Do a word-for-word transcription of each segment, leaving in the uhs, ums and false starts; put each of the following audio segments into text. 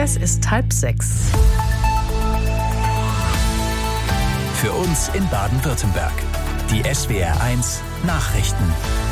Es ist halb sechs. Für uns in Baden-Württemberg. Die S W R eins Nachrichten.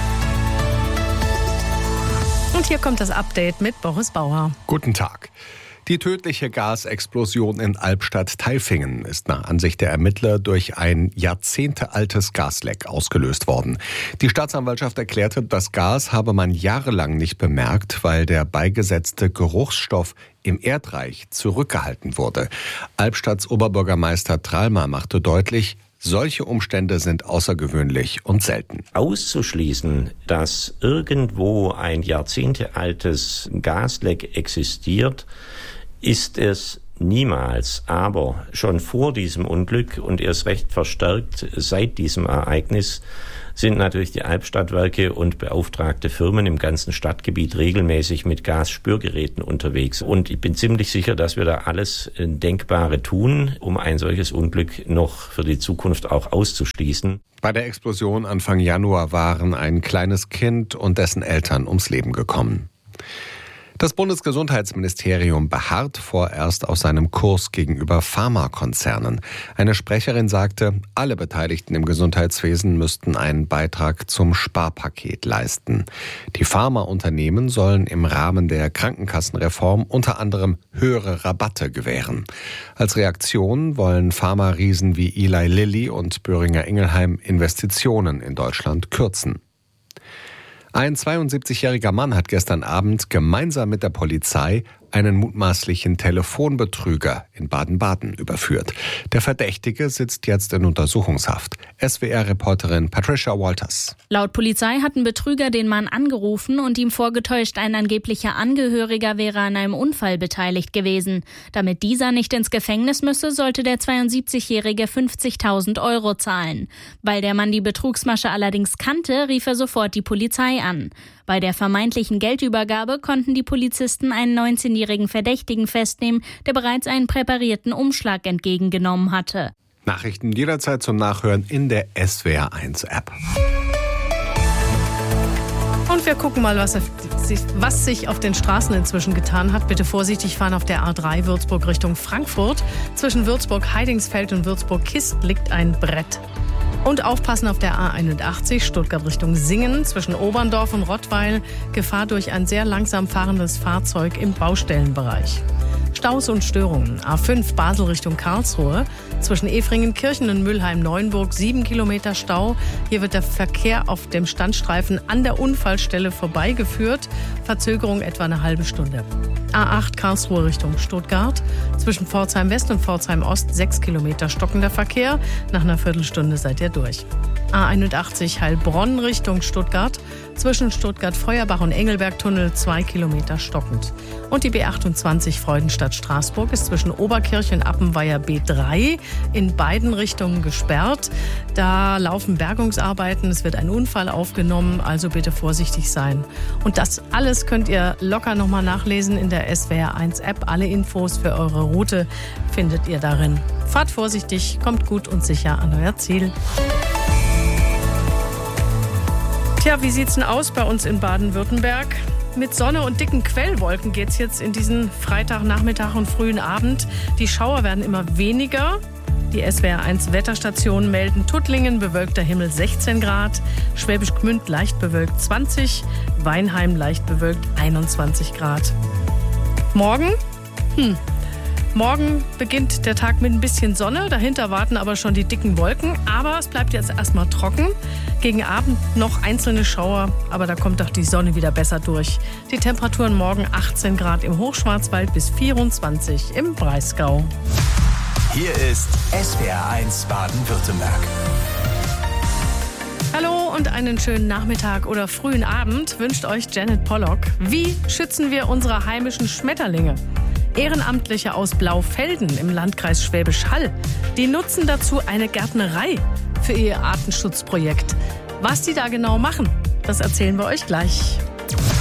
Und hier kommt das Update mit Boris Bauer. Guten Tag. Die tödliche Gasexplosion in Albstadt-Tailfingen ist nach Ansicht der Ermittler durch ein jahrzehntealtes Gasleck ausgelöst worden. Die Staatsanwaltschaft erklärte, das Gas habe man jahrelang nicht bemerkt, weil der beigesetzte Geruchsstoff im Erdreich zurückgehalten wurde. Albstadts Oberbürgermeister Tralmer machte deutlich, solche Umstände sind außergewöhnlich und selten. Auszuschließen, dass irgendwo ein jahrzehntealtes Gasleck existiert, ist es niemals. Aber schon vor diesem Unglück und erst recht verstärkt seit diesem Ereignis sind natürlich die Albstadtwerke und beauftragte Firmen im ganzen Stadtgebiet regelmäßig mit Gasspürgeräten unterwegs. Und ich bin ziemlich sicher, dass wir da alles Denkbare tun, um ein solches Unglück noch für die Zukunft auch auszuschließen. Bei der Explosion Anfang Januar waren ein kleines Kind und dessen Eltern ums Leben gekommen. Das Bundesgesundheitsministerium beharrt vorerst auf seinem Kurs gegenüber Pharmakonzernen. Eine Sprecherin sagte, alle Beteiligten im Gesundheitswesen müssten einen Beitrag zum Sparpaket leisten. Die Pharmaunternehmen sollen im Rahmen der Krankenkassenreform unter anderem höhere Rabatte gewähren. Als Reaktion wollen Pharma-Riesen wie Eli Lilly und Boehringer Ingelheim Investitionen in Deutschland kürzen. Ein zweiundsiebzigjähriger Mann hat gestern Abend gemeinsam mit der Polizei einen mutmaßlichen Telefonbetrüger in Baden-Baden überführt. Der Verdächtige sitzt jetzt in Untersuchungshaft. S W R-Reporterin Patricia Walters. Laut Polizei hat ein Betrüger den Mann angerufen und ihm vorgetäuscht, ein angeblicher Angehöriger wäre an einem Unfall beteiligt gewesen. Damit dieser nicht ins Gefängnis müsse, sollte der zweiundsiebzigjährige fünfzigtausend Euro zahlen. Weil der Mann die Betrugsmasche allerdings kannte, rief er sofort die Polizei an. Bei der vermeintlichen Geldübergabe konnten die Polizisten einen neunzehnjährigen Verdächtigen festnehmen, der bereits einen präparierten Umschlag entgegengenommen hatte. Nachrichten jederzeit zum Nachhören in der S W R eins App. Und wir gucken mal, was, was sich auf den Straßen inzwischen getan hat. Bitte vorsichtig fahren auf der A drei Würzburg Richtung Frankfurt. Zwischen Würzburg-Heidingsfeld und Würzburg-Kist liegt ein Brett. Und aufpassen auf der A einundachtzig, Stuttgart Richtung Singen, zwischen Oberndorf und Rottweil. Gefahr durch ein sehr langsam fahrendes Fahrzeug im Baustellenbereich. Staus und Störungen. A fünf Basel Richtung Karlsruhe. Zwischen Efringen-Kirchen und Mülheim-Neuenburg sieben Kilometer Stau. Hier wird der Verkehr auf dem Standstreifen an der Unfallstelle vorbeigeführt. Verzögerung etwa eine halbe Stunde. A acht Karlsruhe Richtung Stuttgart. Zwischen Pforzheim West und Pforzheim Ost sechs Kilometer stockender Verkehr. Nach einer Viertelstunde seid ihr durch. A einundachtzig Heilbronn Richtung Stuttgart. Zwischen Stuttgart-Feuerbach und Engelberg-Tunnel zwei Kilometer stockend. Und die B achtundzwanzig Freudenstadt-Straßburg ist zwischen Oberkirch und Appenweier B drei in beiden Richtungen gesperrt. Da laufen Bergungsarbeiten, es wird ein Unfall aufgenommen, also bitte vorsichtig sein. Und das alles könnt ihr locker nochmal nachlesen in der S W R eins App. Alle Infos für eure Route findet ihr darin. Fahrt vorsichtig, kommt gut und sicher an euer Ziel. Tja, wie sieht's denn aus bei uns in Baden-Württemberg? Mit Sonne und dicken Quellwolken geht's jetzt in diesen Freitagnachmittag und frühen Abend. Die Schauer werden immer weniger. Die S W R eins Wetterstationen melden Tuttlingen, bewölkter Himmel sechzehn Grad, Schwäbisch Gmünd leicht bewölkt zwanzig, Weinheim leicht bewölkt einundzwanzig Grad. Morgen? Hm. Morgen beginnt der Tag mit ein bisschen Sonne, dahinter warten aber schon die dicken Wolken. Aber es bleibt jetzt erstmal trocken. Gegen Abend noch einzelne Schauer, aber da kommt doch die Sonne wieder besser durch. Die Temperaturen morgen achtzehn Grad im Hochschwarzwald bis vierundzwanzig im Breisgau. Hier ist S W R eins Baden-Württemberg. Hallo und einen schönen Nachmittag oder frühen Abend wünscht euch Janet Pollock. Wie schützen wir unsere heimischen Schmetterlinge? Ehrenamtliche aus Blaufelden im Landkreis Schwäbisch Hall, die nutzen dazu eine Gärtnerei für ihr Artenschutzprojekt. Was die da genau machen, das erzählen wir euch gleich.